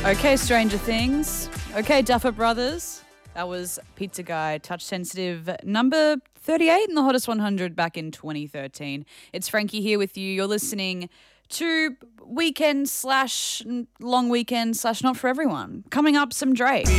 Okay, Stranger Things. Okay, Duffer Brothers. That was Pizza Guy, Touch Sensitive, number 38 in the Hottest 100 back in 2013. It's Frankie here with you. You're listening to weekend slash long weekend slash not for everyone. Coming up, some Drake.